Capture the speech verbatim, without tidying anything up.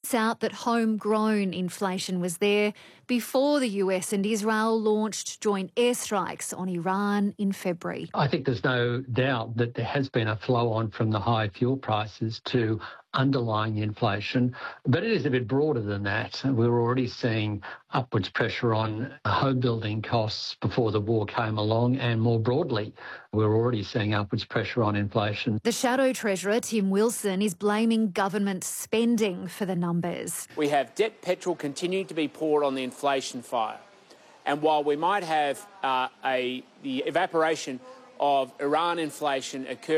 points out that homegrown inflation was there before the U S and Israel launched joint airstrikes on Iran in February. I think there's no doubt that there has been a flow-on from the high fuel prices to underlying inflation, but it is a bit broader than that. We're already seeing upwards pressure on home building costs before the war came along, and more broadly, we're already seeing upwards pressure on inflation. The Shadow Treasurer, Tim Wilson, is blaming government spending for the numbers. We have debt petrol continuing to be poured on the inflation fire. And while we might have uh, a the evaporation of Iran inflation occur